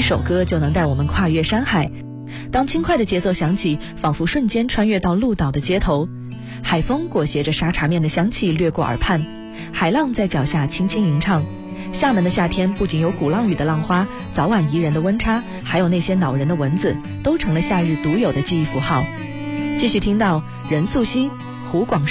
首歌就能带我们跨越山海。当轻快的节奏响起，仿佛瞬间穿越到鹿岛的街头，海风裹挟着沙茶面的香气掠过耳畔，海浪在脚下轻轻吟唱。厦门的夏天不仅有鼓浪屿的浪花，早晚宜人的温差，还有那些恼人的蚊子，都成了夏日独有的记忆符号。继续听到任素汐、胡广